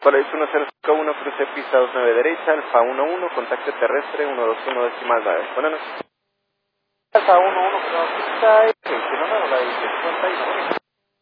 Polaris 1051, cruce pista 29 derecha, Alfa 11, contacto terrestre 121 decimal 9. Buenas noches. Alfa 11, pista, 29, la 59.